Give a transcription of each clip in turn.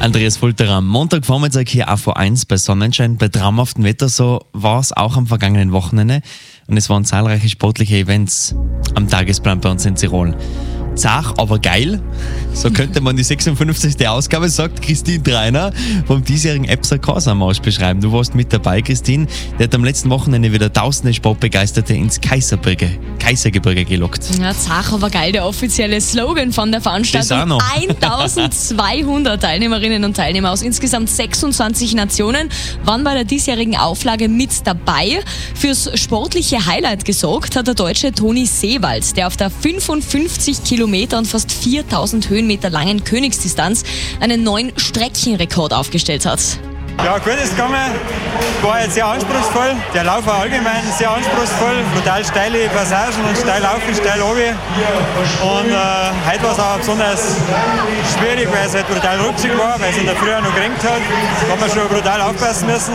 Andreas Fulterer, Montagvormittag hier auf A1 bei Sonnenschein, bei traumhaftem Wetter. So war es auch am vergangenen Wochenende. Und es waren zahlreiche sportliche Events am Tagesplan bei uns in Tirol. Zach, aber geil. So könnte man die 56. Ausgabe, sagt Christine Treiner vom diesjährigen EBSA Corsa-Marsch beschreiben. Du warst mit dabei, Christine. Der hat am letzten Wochenende wieder tausende Sportbegeisterte ins Kaisergebirge gelockt. Ja, Zach, aber geil, der offizielle Slogan von der Veranstaltung. 1200 Teilnehmerinnen und Teilnehmer aus insgesamt 26 Nationen waren bei der diesjährigen Auflage mit dabei. Fürs sportliche Highlight gesorgt hat der Deutsche Toni Seewald, der auf der 55 Kilometer und fast 4000 Höhenmeter langen Königsdistanz einen neuen Streckenrekord aufgestellt hat. Ja, gut ist gegangen, war jetzt sehr anspruchsvoll. Der Lauf war allgemein sehr anspruchsvoll, brutal steile Passagen und steil auf und steil runter. Und heute war es auch besonders schwierig, weil es halt brutal rutschig war, weil es in der Früh auch noch geregnet hat. Da hat man schon brutal aufpassen müssen.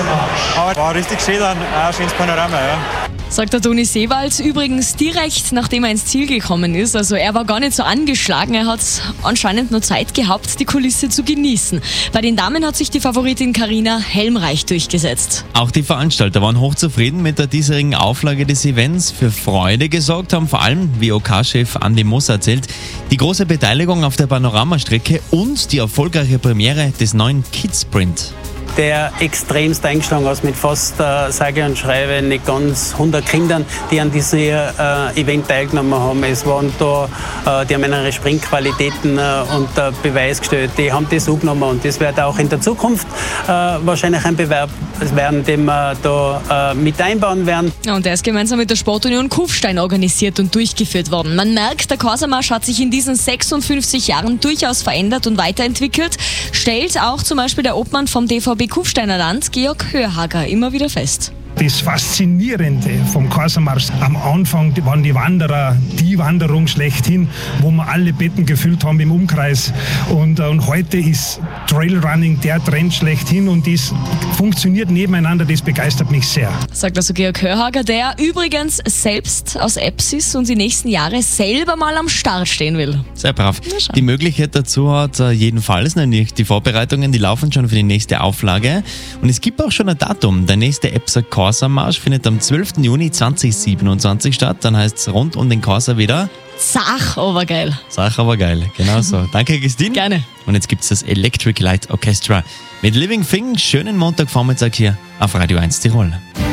Aber war richtig schön dann, auch ein schönes Panorama. Ja. Sagt der Toni Seewald, übrigens direkt nachdem er ins Ziel gekommen ist. Also er war gar nicht so angeschlagen, er hat anscheinend nur Zeit gehabt, die Kulisse zu genießen. Bei den Damen hat sich die Favoritin Carina Helmreich durchgesetzt. Auch die Veranstalter waren hochzufrieden mit der diesjährigen Auflage des Events. Für Freude gesorgt haben vor allem, wie OK-Chef Andi Moss erzählt, die große Beteiligung auf der Panoramastrecke und die erfolgreiche Premiere des neuen Kids Sprint. Der extremst eingeschlagen ist mit fast, sage und schreibe, nicht ganz 100 Kindern, die an diesem Event teilgenommen haben. Es waren da, die haben ihre Sprintqualitäten unter Beweis gestellt. Die haben das angenommen und das wird auch in der Zukunft wahrscheinlich ein Bewerb werden, den wir da mit einbauen werden. Und der ist gemeinsam mit der Sportunion Kufstein organisiert und durchgeführt worden. Man merkt, der Corsa-Marsch hat sich in diesen 56 Jahren durchaus verändert und weiterentwickelt, stellt auch zum Beispiel der Obmann vom DVB Kufsteiner Land, Georg Hörhager, immer wieder fest. Das Faszinierende vom Corsa-Marsch am Anfang waren die Wanderer, die Wanderung schlechthin, wo wir alle Betten gefüllt haben im Umkreis. Und heute ist Trailrunning der Trend schlechthin und das funktioniert nebeneinander, das begeistert mich sehr. Sagt also Georg Hörhager, der übrigens selbst aus Ebbs ist und die nächsten Jahre selber mal am Start stehen will. Sehr brav. Die Möglichkeit dazu hat jedenfalls, nämlich die Vorbereitungen, die laufen schon für die nächste Auflage. Und es gibt auch schon ein Datum. Der nächste EBSA Corsa-Marsch findet am 12. Juni 2027 statt. Dann heißt es rund um den Corsa wieder Zach, aber geil. Zach, aber geil. Genau so. Danke, Christine. Gerne. Und jetzt gibt es das Electric Light Orchestra mit Living Thing. Schönen Montagvormittag hier auf Radio 1 Tirol.